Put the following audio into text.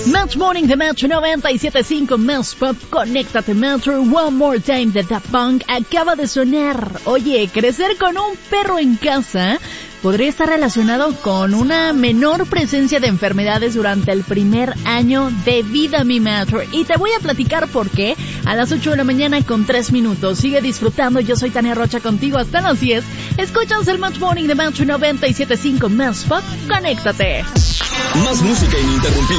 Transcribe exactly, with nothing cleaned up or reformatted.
Match Morning de Metro noventa y siete punto cinco Más Pop, conéctate Metro, One More Time de Daft Punk acaba de sonar. Oye, crecer con un perro en casa podría estar relacionado con una menor presencia de enfermedades durante el primer año de vida, mi Metro. Y te voy a platicar por qué a las ocho de la mañana con tres minutos. Sigue disfrutando, yo soy Tania Rocha contigo hasta las diez. Escuchas el Match Morning de Metro noventa y siete punto cinco Más Pop, conéctate. Más música ininterrumpida.